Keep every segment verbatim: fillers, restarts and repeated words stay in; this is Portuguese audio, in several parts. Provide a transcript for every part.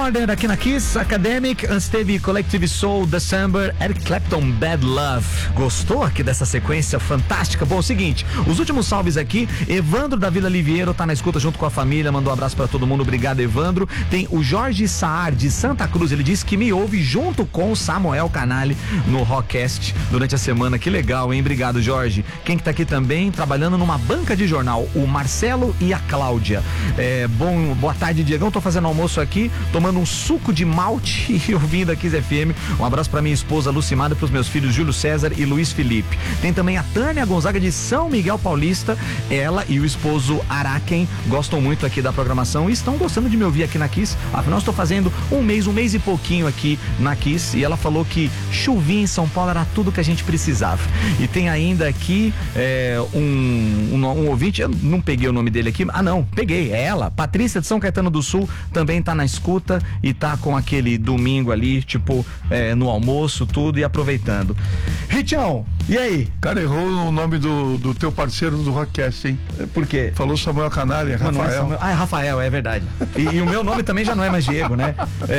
Corner aqui na Kiss, Academic, antes teve Collective Soul, December, Eric Clapton, Bad Love. Gostou aqui dessa sequência fantástica? Bom, é o seguinte, os últimos salves aqui, Evandro da Vila Liviero tá na escuta junto com a família, mandou um abraço pra todo mundo, obrigado Evandro. Tem o Jorge Saar de Santa Cruz, ele disse que me ouve junto com o Samuel Canali no Rockcast durante a semana, que legal, hein? Obrigado, Jorge. Quem que tá aqui também, trabalhando numa banca de jornal, o Marcelo e a Cláudia. É, bom, boa tarde, Diegão, tô fazendo almoço aqui, tomando um suco de malte e ouvindo a Kiss F M. Um abraço pra minha esposa Lucimada e pros meus filhos Júlio César e Luiz Felipe. Tem também a Tânia Gonzaga de São Miguel Paulista. Ela e o esposo Araken gostam muito aqui da programação e estão gostando de me ouvir aqui na Kiss. Afinal, estou fazendo um mês, um mês e pouquinho aqui na Kiss e ela falou que chuvinha em São Paulo era tudo que a gente precisava. E tem ainda aqui é, um, um, um ouvinte, eu não peguei o nome dele aqui, ah não, peguei, é ela, Patrícia de São Caetano do Sul, também tá na escuta e tá com aquele domingo ali, tipo, é, no almoço, tudo e aproveitando. Ritião, e aí? Cara, errou o nome do, do teu parceiro do Rockcast, hein? Por quê? Falou Samuel Canali, é Rafael. É Samuel. Ah, é Rafael, é verdade. E, e o meu nome também já não é mais Diego, né?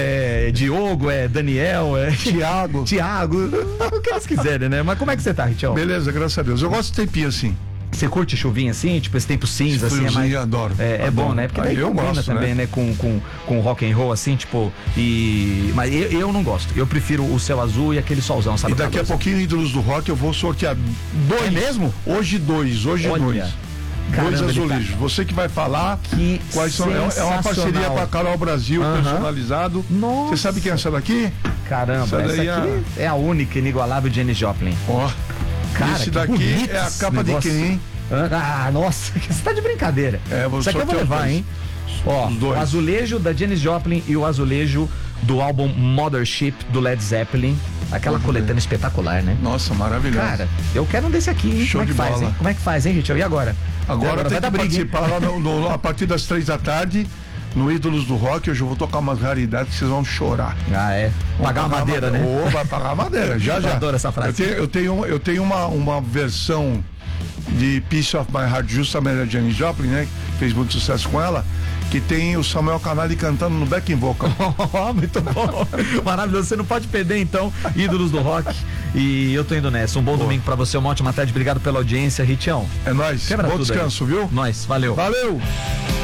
É Diogo, é Daniel, é Tiago. Tiago, o que eles quiserem, né? Mas como é que você tá, Ritião? Beleza, graças a Deus. Eu gosto de tempinho assim. Você curte chuvinha assim, tipo esse tempo cinza, assim, é mais... adoro. É, é adoro. bom, né? Porque daí eu combina gosto, também, né? né? Com, com, com rock and roll, assim, tipo, e... Mas eu, eu não gosto, eu prefiro o céu azul e aquele solzão, sabe? E daqui a pouquinho, ídolos do rock, eu vou sortear dois. É mesmo? Hoje dois, hoje Olha. dois. Caramba, dois ele azulejos. tá... Você que vai falar que quais são. É uma parceria com a Carol Brasil, uhum. personalizado. Nossa. Você sabe quem é essa daqui? Caramba, essa, essa aqui é... é a única, inigualável Janis Joplin. Ó, oh, esse daqui é a capa de quem, hein? Ah, nossa, você tá de brincadeira. É, vou Isso aqui eu vou levar, dois. hein? Ó, o azulejo da Janis Joplin e o azulejo do álbum Mothership do Led Zeppelin. Aquela Pô, coletânea é. espetacular, né? Nossa, maravilhoso. Cara, eu quero um desse aqui, hein? Show Como é que de faz, bola. hein? Como é que faz, hein, gente? E agora? Agora, agora tem vai que briga, participar lá no, no, a partir das três da tarde. No Ídolos do Rock, hoje eu vou tocar umas raridades que vocês vão chorar. Ah, é? Pagar uma madeira, né? Ou vai pagar a madeira, já, já. Eu adoro essa frase. Eu tenho, eu tenho, eu tenho uma, uma versão de Piece of My Heart, justamente da Janis Joplin, né? Fez muito sucesso com ela, que tem o Samuel Canali cantando no backing vocal. Oh, muito bom. Maravilhoso. Você não pode perder, então, Ídolos do Rock. E eu tô indo nessa. Um bom Boa. domingo pra você, uma ótima tarde. Obrigado pela audiência, Ritião. É nóis. Bom descanso, aí. viu? Nós. Valeu. Valeu.